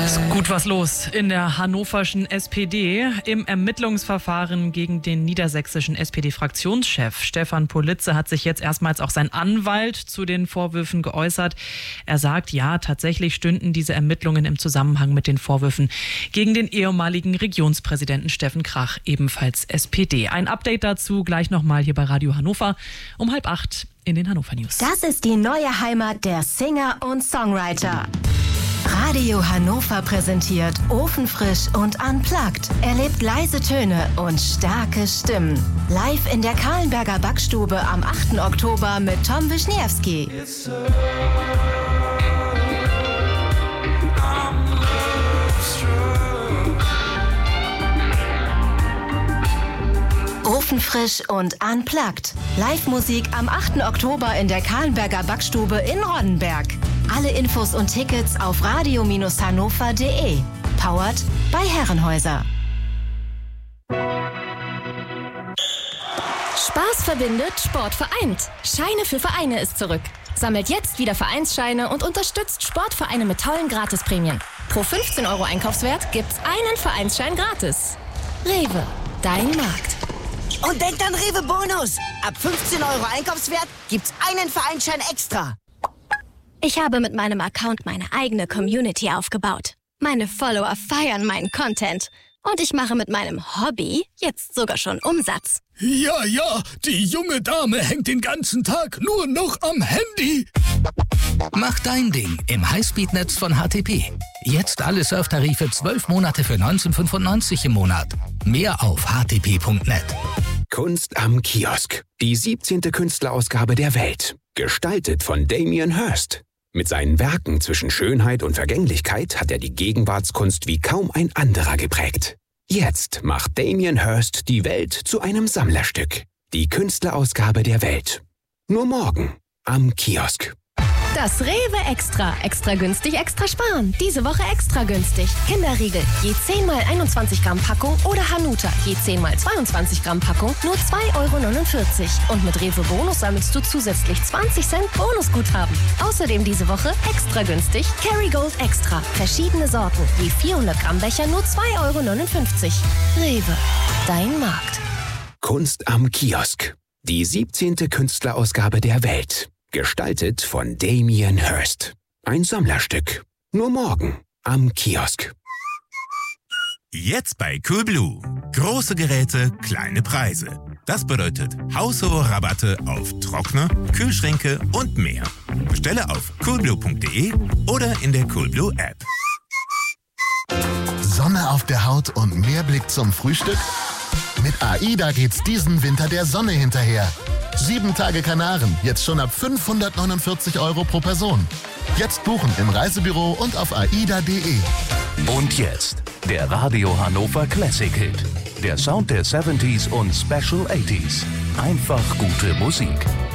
Ist gut was los in der hannoverschen SPD. Im Ermittlungsverfahren gegen den niedersächsischen SPD-Fraktionschef Stefan Politze hat sich jetzt erstmals auch sein Anwalt zu den Vorwürfen geäußert. Er sagt, ja, tatsächlich stünden diese Ermittlungen im Zusammenhang mit den Vorwürfen gegen den ehemaligen Regionspräsidenten Steffen Krach, ebenfalls SPD. Ein Update dazu gleich nochmal hier bei Radio Hannover um 7:30 in den Hannover News. Das ist die neue Heimat der Singer und Songwriter. Radio Hannover präsentiert Ofenfrisch und Unplugged. Erlebt leise Töne und starke Stimmen. Live in der Kahlenberger Backstube am 8. Oktober mit Tom Wischniewski. Ofenfrisch und Unplugged. Live-Musik am 8. Oktober in der Kahlenberger Backstube in Ronnenberg. Alle Infos und Tickets auf radio-hannover.de. Powered bei Herrenhäuser. Spaß verbindet, Sport vereint. Scheine für Vereine ist zurück. Sammelt jetzt wieder Vereinsscheine und unterstützt Sportvereine mit tollen Gratisprämien. Pro 15 € Einkaufswert gibt's einen Vereinsschein gratis. Rewe, dein Markt. Und denkt an Rewe Bonus. Ab 15 € Einkaufswert gibt's einen Vereinsschein extra. Ich habe mit meinem Account meine eigene Community aufgebaut. Meine Follower feiern meinen Content. Und ich mache mit meinem Hobby jetzt sogar schon Umsatz. Ja, die junge Dame hängt den ganzen Tag nur noch am Handy. Mach dein Ding im Highspeed-Netz von HTP. Jetzt alle Surftarife 12 Monate für 19,95 im Monat. Mehr auf htp.net. Kunst am Kiosk. Die 17. Künstlerausgabe der Welt. Gestaltet von Damien Hirst. Mit seinen Werken zwischen Schönheit und Vergänglichkeit hat er die Gegenwartskunst wie kaum ein anderer geprägt. Jetzt macht Damien Hirst die Welt zu einem Sammlerstück. Die Künstlerausgabe der Welt. Nur morgen am Kiosk. Das Rewe Extra. Extra günstig, extra sparen. Diese Woche extra günstig. Kinderriegel, je 10 mal 21 Gramm Packung oder Hanuta, je 10 mal 22 Gramm Packung, nur 2,49 €. Und mit Rewe Bonus sammelst du zusätzlich 20 Cent Bonusguthaben. Außerdem diese Woche extra günstig Kerrygold Extra. Verschiedene Sorten, je 400 Gramm Becher, nur 2,59 €. Rewe, dein Markt. Kunst am Kiosk. Die 17. Künstlerausgabe der Welt. Gestaltet von Damien Hirst. Ein Sammlerstück. Nur morgen am Kiosk. Jetzt bei Coolblue. Große Geräte, kleine Preise. Das bedeutet haushohe Rabatte auf Trockner, Kühlschränke und mehr. Bestelle auf coolblue.de oder in der Coolblue App. Sonne auf der Haut und mehr Blick zum Frühstück? Mit AIDA geht's diesen Winter der Sonne hinterher. 7 Tage Kanaren, jetzt schon ab 549 € pro Person. Jetzt buchen im Reisebüro und auf aida.de. Und jetzt der Radio Hannover Classic Hit. Der Sound der 70s und Special 80s. Einfach gute Musik.